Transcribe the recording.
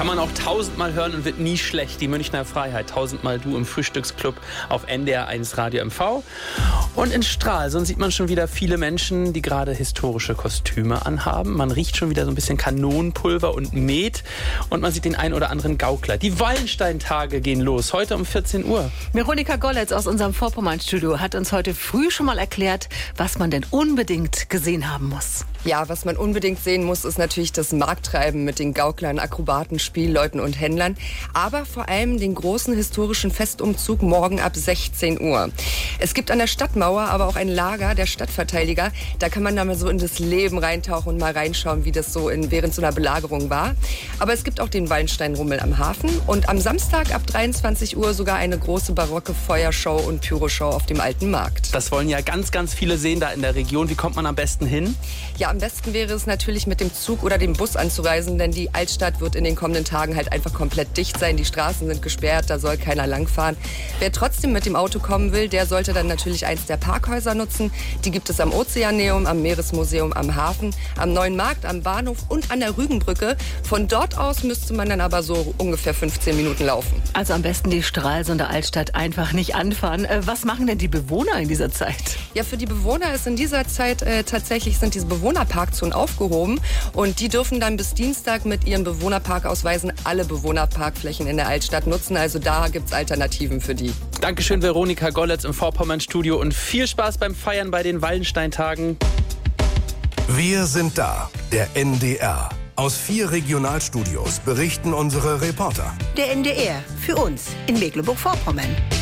Kann man auch 1000-mal hören und wird nie schlecht. Die Münchner Freiheit, 1000-mal du im Frühstücksclub auf NDR1 Radio MV. Und in Stralsund sieht man schon wieder viele Menschen, die gerade historische Kostüme anhaben. Man riecht schon wieder so ein bisschen Kanonenpulver und Met. Und man sieht den einen oder anderen Gaukler. Die Wallenstein-Tage gehen los, heute um 14 Uhr. Veronika Golletz aus unserem Vorpommern-Studio hat uns heute früh schon mal erklärt, was man denn unbedingt gesehen haben muss. Ja, was man unbedingt sehen muss, ist natürlich das Markttreiben mit den Gauklern, Akrobaten, Spielleuten und Händlern. Aber vor allem den großen historischen Festumzug morgen ab 16 Uhr. Es gibt an der Stadtmauer aber auch ein Lager der Stadtverteidiger. Da kann man dann mal so in das Leben reintauchen und mal reinschauen, wie das so während so einer Belagerung war. Aber es gibt auch den Wallenstein-Rummel am Hafen. Und am Samstag ab 23 Uhr sogar eine große barocke Feuershow und Pyroshow auf dem Alten Markt. Das wollen ja ganz, ganz viele sehen da in der Region. Wie kommt man am besten hin? Ja, am besten wäre es natürlich mit dem Zug oder dem Bus anzureisen, denn die Altstadt wird in den kommenden Tagen halt einfach komplett dicht sein. Die Straßen sind gesperrt, da soll keiner langfahren. Wer trotzdem mit dem Auto kommen will, der sollte dann natürlich eins der Parkhäuser nutzen. Die gibt es am Ozeaneum, am Meeresmuseum, am Hafen, am Neuen Markt, am Bahnhof und an der Rügenbrücke. Von dort aus müsste man dann aber so ungefähr 15 Minuten laufen. Also am besten die Stralsunder Altstadt einfach nicht anfahren. Was machen denn die Bewohner in dieser Zeit? Ja, für die Bewohner ist in dieser Zeit tatsächlich sind diese Bewohnerparkzonen aufgehoben und die dürfen dann bis Dienstag mit ihren Bewohnerparkausweisen alle Bewohnerparkflächen in der Altstadt nutzen. Also da gibt's Alternativen für die. Dankeschön, Veronika Golletz im Vorpommern-Studio und viel Spaß beim Feiern bei den Wallenstein-Tagen. Wir sind da, der NDR. Aus 4 Regionalstudios berichten unsere Reporter. Der NDR, für uns in Mecklenburg-Vorpommern.